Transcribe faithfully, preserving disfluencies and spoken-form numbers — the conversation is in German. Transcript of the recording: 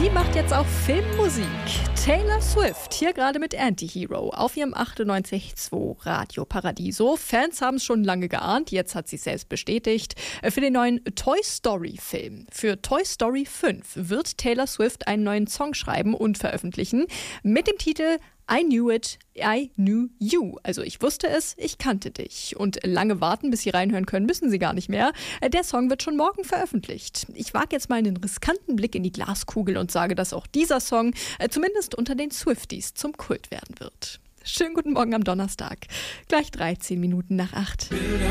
Die macht jetzt auch Filmmusik. Taylor Swift, hier gerade mit Anti-Hero auf ihrem achtundneunzig Komma zwei Radio Paradiso. Fans haben es schon lange geahnt, jetzt hat sie es selbst bestätigt. Für den neuen Toy Story Film. Für Toy Story fünf wird Taylor Swift einen neuen Song schreiben und veröffentlichen mit dem Titel I Knew It, I Knew You. Also ich wusste es, ich kannte dich. Und lange warten, bis Sie reinhören können, müssen Sie gar nicht mehr. Der Song wird schon morgen veröffentlicht. Ich wage jetzt mal einen riskanten Blick in die Glaskugel und sage, dass auch dieser Song zumindest unter den Swifties zum Kult werden wird. Schönen guten Morgen am Donnerstag. Gleich dreizehn Minuten nach acht.